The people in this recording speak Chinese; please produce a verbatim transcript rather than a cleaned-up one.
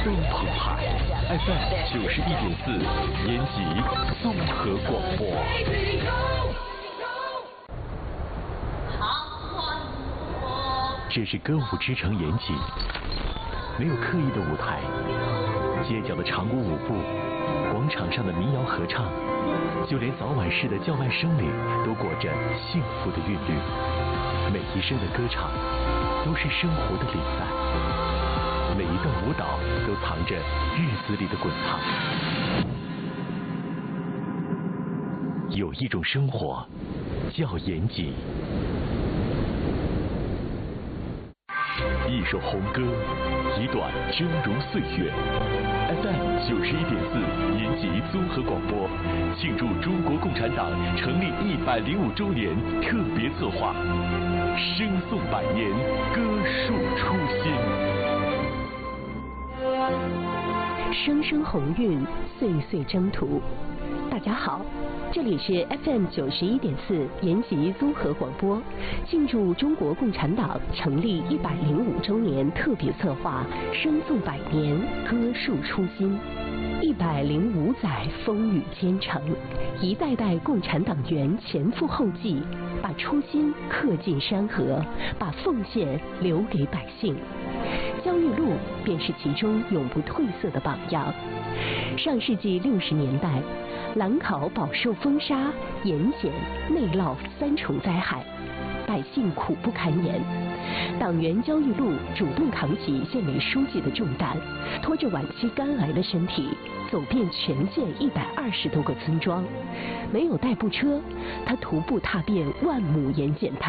都澎湃 ，F M 九十一点四，延吉综合广播。这是歌舞之城延吉，没有刻意的舞台，街角的长舞舞步，广场上的民谣合唱，就连早晚市的叫卖声里都裹着幸福的韵律。每一声的歌唱都是生活的礼赞，每一段舞蹈都藏着日子里的滚烫。有一种生活叫延吉，一首红歌，一段峥嵘岁月。F M 九十一点四，延吉综合广播，庆祝中国共产党成立一百零五周年特别策划，声颂百年，歌树初心。 声声鸿运，岁岁征途。大家好，这里是 F M 九十一点四延吉综合广播，庆祝中国共产党成立一百零五周年特别策划，声颂百年，歌树初心。一百零五载风雨兼程，一代代共产党员前赴后继，把初心刻进山河，把奉献留给百姓。焦裕禄便是其中永不褪色的榜样。上世纪六十年代，兰考饱受风沙、盐碱、内涝三重灾害，百姓苦不堪言。党员焦裕禄主动扛起县委书记的重担，拖着晚期肝癌的身体，走遍全县一百二十多个村庄。没有代步车，他徒步踏遍万亩盐碱滩。